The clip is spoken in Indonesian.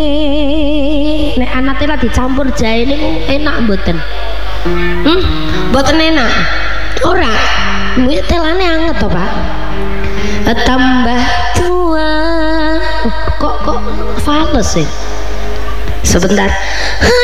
nek anate lah dicampur jahe niku enak mboten? Mboten enak. Ora. Kuwi telane anget to, Pak. Tambah tua. Kok fales sih? Sebentar.